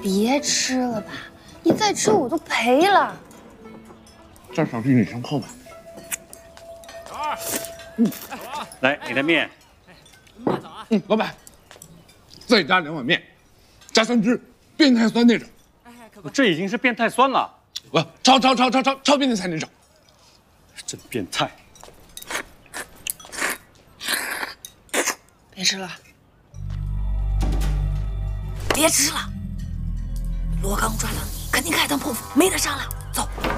别吃了吧，你再吃我都赔了。 这小弟你先扣吧。 来，你的面。 慢走啊。 老板，再加2碗面，加3只变态酸那种。 这已经是变态酸了。 我超变态菜那种。 真变态。 别吃了，别吃了！罗刚抓到你，肯定开膛破腹，没得商量。走。